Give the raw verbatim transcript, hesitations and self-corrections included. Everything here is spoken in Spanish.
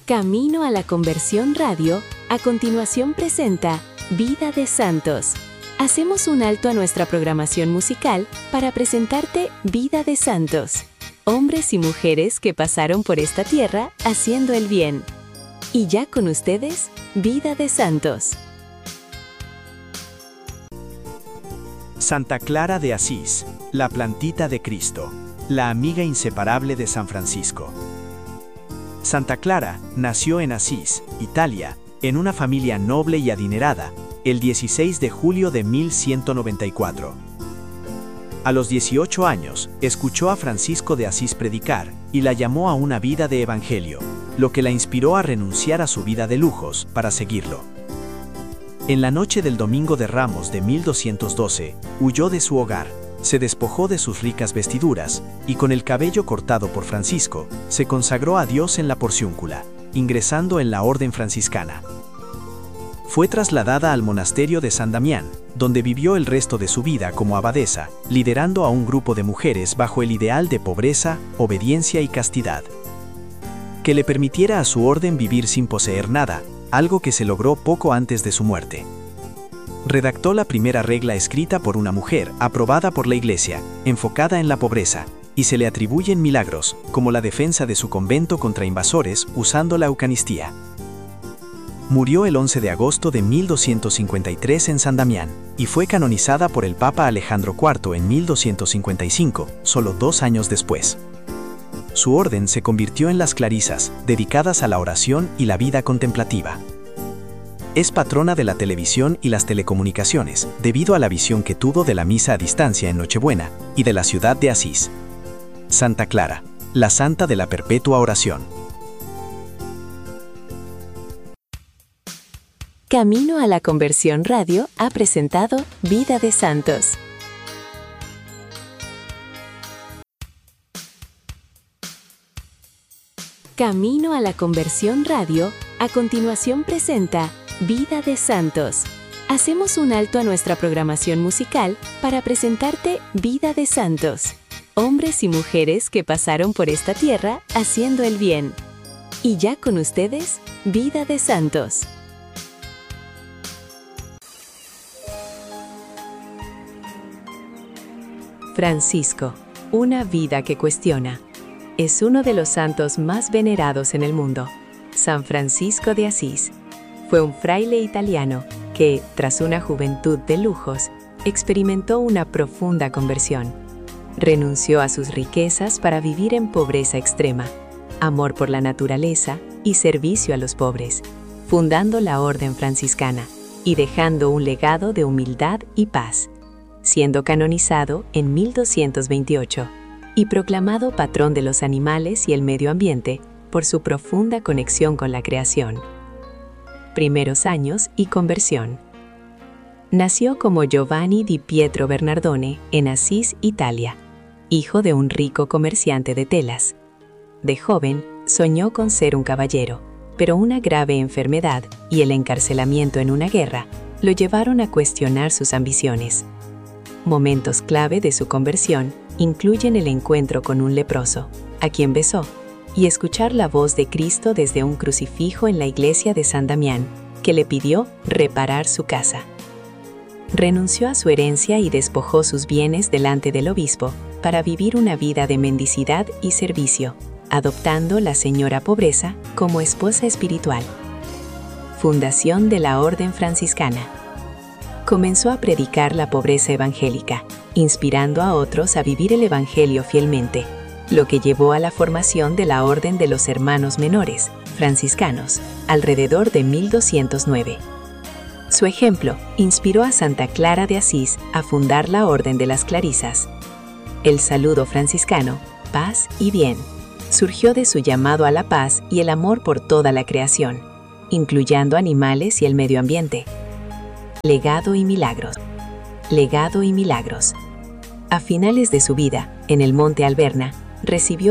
Camino a la Conversión Radio, a continuación presenta Vida de Santos. Hacemos un alto a nuestra programación musical para presentarte Vida de Santos, hombres y mujeres que pasaron por esta tierra haciendo el bien. Y ya con ustedes, Vida de Santos. Santa Clara de Asís, la plantita de Cristo, la amiga inseparable de San Francisco. Santa Clara nació en Asís, Italia, en una familia noble y adinerada, el dieciséis de julio de mil ciento noventa y cuatro. A los dieciocho años, escuchó a Francisco de Asís predicar y la llamó a una vida de evangelio, lo que la inspiró a renunciar a su vida de lujos para seguirlo. En la noche del Domingo de Ramos de mil doscientos doce, huyó de su hogar, se despojó de sus ricas vestiduras y con el cabello cortado por Francisco, se consagró a Dios en la Porciúncula, ingresando en la orden franciscana. Fue trasladada al monasterio de San Damián, donde vivió el resto de su vida como abadesa, liderando a un grupo de mujeres bajo el ideal de pobreza, obediencia y castidad, que le permitiera a su orden vivir sin poseer nada, algo que se logró poco antes de su muerte. Redactó la primera regla escrita por una mujer, aprobada por la Iglesia, enfocada en la pobreza, y se le atribuyen milagros, como la defensa de su convento contra invasores usando la Eucaristía. Murió el once de agosto de mil doscientos cincuenta y tres en San Damián, y fue canonizada por el Papa Alejandro cuarto en mil doscientos cincuenta y cinco, solo dos años después. Su orden se convirtió en las Clarisas, dedicadas a la oración y la vida contemplativa. Es patrona de la televisión y las telecomunicaciones, debido a la visión que tuvo de la misa a distancia en Nochebuena y de la ciudad de Asís. Santa Clara, la santa de la perpetua oración. Camino a la Conversión Radio ha presentado Vida de Santos. Camino a la Conversión Radio, a continuación presenta Vida de Santos. Hacemos un alto a nuestra programación musical para presentarte Vida de Santos, hombres y mujeres que pasaron por esta tierra haciendo el bien. Y ya con ustedes, Vida de Santos. Francisco, una vida que cuestiona. Es uno de los santos más venerados en el mundo. San Francisco de Asís fue un fraile italiano que, tras una juventud de lujos, experimentó una profunda conversión. Renunció a sus riquezas para vivir en pobreza extrema, amor por la naturaleza y servicio a los pobres, fundando la Orden Franciscana y dejando un legado de humildad y paz, siendo canonizado en mil doscientos veintiocho y proclamado patrón de los animales y el medio ambiente por su profunda conexión con la creación. Primeros años y conversión. Nació como Giovanni di Pietro Bernardone en Asís, Italia, hijo de un rico comerciante de telas. De joven, soñó con ser un caballero, pero una grave enfermedad y el encarcelamiento en una guerra lo llevaron a cuestionar sus ambiciones. Momentos clave de su conversión incluyen el encuentro con un leproso, a quien besó, y escuchar la voz de Cristo desde un crucifijo en la iglesia de San Damián, que le pidió reparar su casa. Renunció a su herencia y despojó sus bienes delante del obispo para vivir una vida de mendicidad y servicio, adoptando la señora pobreza como esposa espiritual. Fundación de la Orden Franciscana. Comenzó a predicar la pobreza evangélica, inspirando a otros a vivir el evangelio fielmente, lo que llevó a la formación de la Orden de los Hermanos Menores, franciscanos, alrededor de mil doscientos nueve. Su ejemplo inspiró a Santa Clara de Asís a fundar la Orden de las Clarisas. El saludo franciscano, paz y bien, surgió de su llamado a la paz y el amor por toda la creación, incluyendo animales y el medio ambiente. Legado y milagros. Legado y milagros. A finales de su vida, en el Monte Alverna, recibió